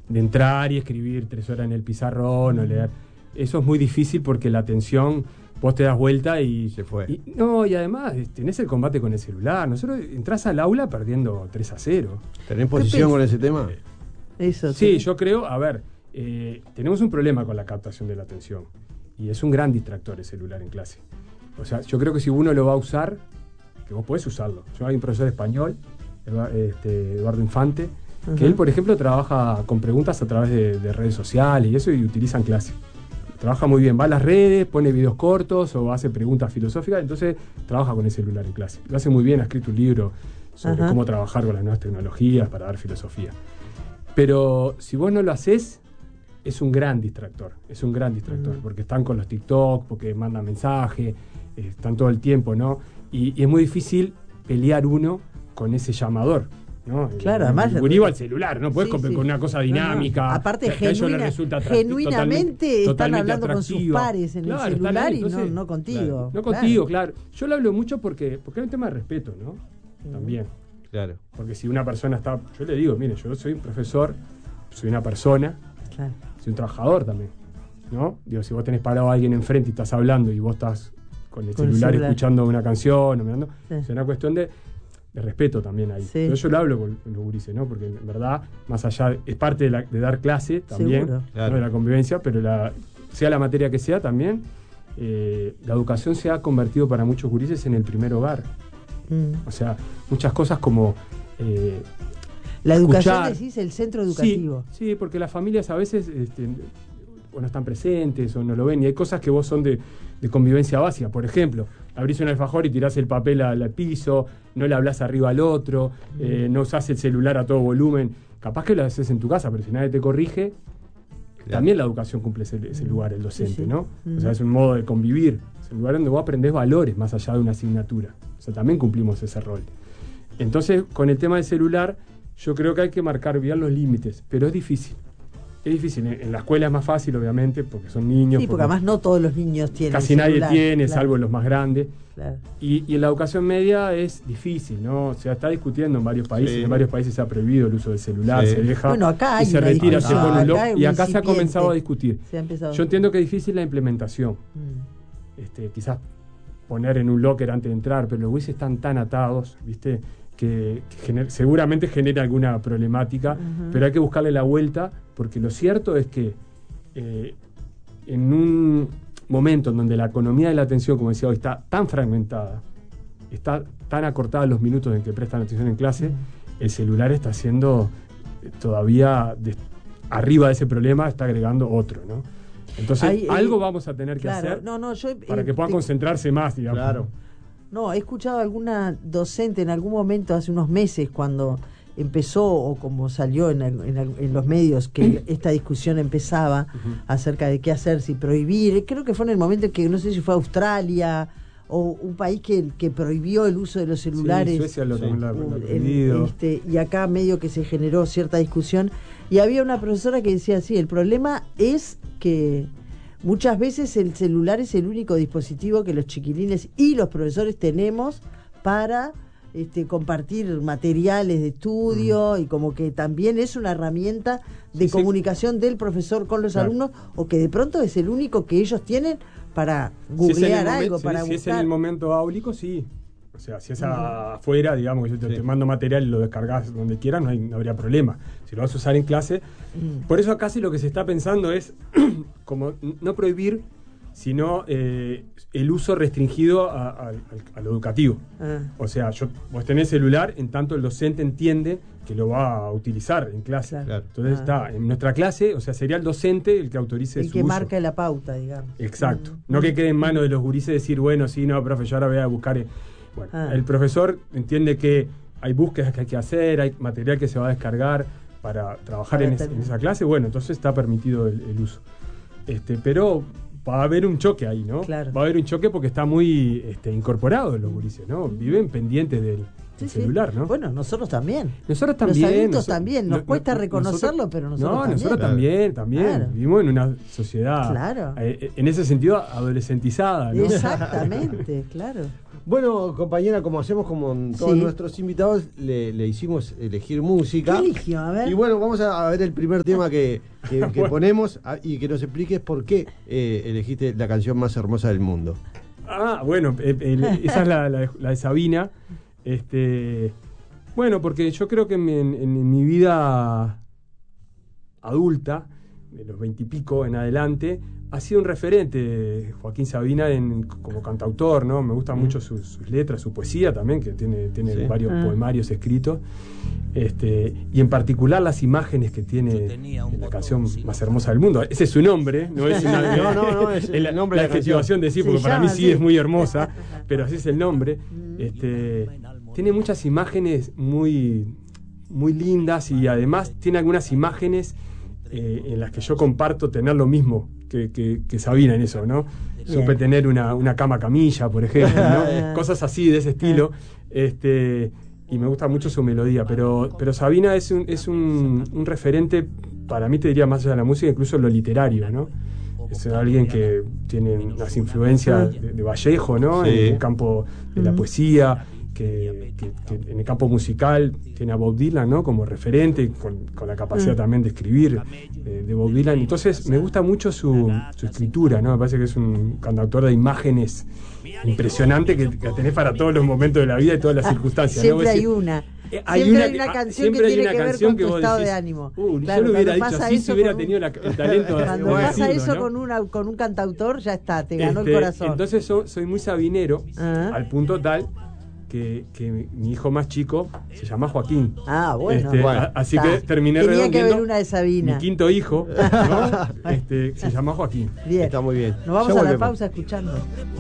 de entrar y escribir 3 horas en el pizarrón o leer. Eso es muy difícil porque la atención, vos te das vuelta y... Se fue. Y además tenés el combate con el celular. Nosotros entrás al aula perdiendo 3-0. ¿Tenés posición con ese tema? Eso. Sí, yo creo, tenemos un problema con la captación de la atención. Y es un gran distractor el celular en clase. O sea, yo creo que si uno lo va a usar, que vos podés usarlo. Hay un profesor español, Eduardo Infante, que él, por ejemplo, trabaja con preguntas a través de redes sociales y eso, y utiliza en clase. Trabaja muy bien, va a las redes, pone videos cortos o hace preguntas filosóficas, entonces trabaja con el celular en clase. Lo hace muy bien, ha escrito un libro sobre cómo trabajar con las nuevas tecnologías para dar filosofía. Pero si vos no lo haces, es un gran distractor, porque están con los TikTok, porque mandan mensajes, están todo el tiempo, ¿no? Y es muy difícil pelear uno con ese llamador, ¿no? Claro, además al celular, no puedes con una cosa dinámica. Aparte, que a ellos les resulta genuinamente están hablando atractiva. Con sus pares en el celular y no contigo. No contigo, claro. Yo lo hablo mucho porque hay un tema de respeto, ¿no? También. Claro. Porque si una persona está... Yo le digo, mire, yo soy un profesor, soy una persona, soy un trabajador también, ¿no? Digo, si vos tenés parado a alguien enfrente y estás hablando y vos estás con el celular escuchando una canción o mirando, es una cuestión de respeto también ahí. Pero yo lo hablo con los gurises, ¿no? Porque en verdad, más allá, es parte de dar clase también, ¿no? De la convivencia, pero sea la materia que sea también, la educación se ha convertido para muchos gurises en el primer hogar. O sea, muchas cosas como... la educación, decís, el centro educativo. Sí, porque las familias a veces o no están presentes o no lo ven, y hay cosas que vos son de convivencia básica. Por ejemplo, abrís un alfajor y tirás el papel al piso, no le hablás arriba al otro, no usás el celular a todo volumen. Capaz que lo haces en tu casa, pero si nadie te corrige, también la educación cumple ese lugar, el docente, ¿no? O sea, es un modo de convivir, es un lugar donde vos aprendés valores más allá de una asignatura. O sea, también cumplimos ese rol. Entonces, con el tema del celular, yo creo que hay que marcar bien los límites, pero es difícil. Es difícil. En la escuela es más fácil, obviamente, porque son niños. Sí, porque además no todos los niños tienen casi celular, nadie tiene, salvo los más grandes. Claro. Y en la educación media es difícil, ¿no? O sea, está discutiendo en varios países. Sí. En varios países se ha prohibido el uso del celular, se deja acá hay y se retira, se pone un lock. Y acá se ha comenzado a discutir. Yo entiendo que es difícil la implementación. Quizás poner en un locker antes de entrar, pero los güeyes están tan atados, ¿viste? Que seguramente genera alguna problemática, pero hay que buscarle la vuelta, porque lo cierto es que en un momento en donde la economía de la atención, como decía hoy, está tan fragmentada, está tan acortada los minutos en que prestan atención en clase, el celular está haciendo todavía arriba de ese problema, está agregando otro, ¿no? Entonces algo vamos a tener que hacer para que puedan concentrarse más, digamos. Claro. No, he escuchado a alguna docente en algún momento, hace unos meses, cuando empezó, o como salió en los medios, que esta discusión empezaba acerca de qué hacer, si prohibir. Creo que fue en el momento en que, no sé si fue Australia o un país que prohibió el uso de los celulares. Sí, Suecia lo prohibido. Y acá medio que se generó cierta discusión. Y había una profesora que decía, sí, el problema es que muchas veces el celular es el único dispositivo que los chiquilines y los profesores tenemos para compartir materiales de estudio, y como que también es una herramienta de comunicación del profesor con los alumnos, o que de pronto es el único que ellos tienen para googlear algo, para buscar. Si es en el momento áulico, sí. O sea, si es afuera, digamos, que yo te mando material y lo descargas donde quieras, no habría problema. Si lo vas a usar en clase. Por eso acá sí lo que se está pensando es como no prohibir, sino el uso restringido a lo educativo. O sea, vos tenés celular, en tanto el docente entiende que lo va a utilizar en clase. Claro. Entonces está en nuestra clase, o sea, sería el docente el que autorice su uso. El que marca la pauta, digamos. Exacto. No que quede en manos de los gurises decir, bueno, sí, no, profe, yo ahora voy a buscar... Bueno, el profesor entiende que hay búsquedas que hay que hacer, hay material que se va a descargar para trabajar en esa clase. Bueno, entonces está permitido el uso. Pero va a haber un choque ahí, ¿no? Claro. Va a haber un choque porque está muy incorporado en los gurises, ¿no? Viven pendientes celular, ¿no? Bueno, nosotros también. Nosotros también. Los adultos también. Nos cuesta reconocerlo, pero nosotros también. Claro. Vivimos en una sociedad, en ese sentido, adolescentizada, ¿no? Exactamente, claro. Bueno, compañera, como hacemos con todos nuestros invitados, le hicimos elegir música. ¿Qué eligió? A ver. Y bueno, vamos a ver el primer tema que ponemos y que nos expliques por qué elegiste la canción más hermosa del mundo. Bueno, esa es la de Sabina. Bueno, porque yo creo que en mi vida adulta, de los 20 y pico en adelante, ha sido un referente Joaquín Sabina como cantautor, ¿no? Me gustan mucho sus letras, su poesía también, que tiene varios poemarios escritos. Y en particular las imágenes que tiene en la canción más hermosa del mundo. Ese es su nombre, no es es el nombre la de la efectivación de sí, porque para mí sí es muy hermosa, pero así es el nombre. Tiene muchas imágenes muy, muy lindas y además tiene algunas imágenes en las que yo comparto tener lo mismo que Sabina en eso, ¿no? Supe tener una cama camilla, por ejemplo, ¿no? Cosas así de ese estilo. Y me gusta mucho su melodía, pero Sabina es un referente, para mí te diría más allá de la música, incluso en lo literario, ¿no? Es alguien que tiene unas influencias de Vallejo, ¿no? En el campo de la poesía, que en el campo musical tiene a Bob Dylan, ¿no? Como referente, con la capacidad también de escribir de Bob Dylan. Entonces me gusta mucho su escritura, ¿no? Me parece que es un cantautor de imágenes impresionante que tenés para todos los momentos de la vida y todas las circunstancias. Siempre ¿no? hay una. Hay siempre hay una canción que tiene que ver con tu estado decís, de ánimo. Claro, yo lo hubiera dicho así si hubiera tenido el talento de cuando pasa decirlo, eso ¿no? con un cantautor, ya está, te ganó el corazón. Entonces soy muy sabinero, al punto tal que mi hijo más chico se llama Joaquín. Bueno. Así que terminé Tenía redondeando. Que ver una de Sabina. Mi quinto hijo, ¿no? Se llama Joaquín. Bien. Está muy bien. Nos vamos a la pausa escuchando.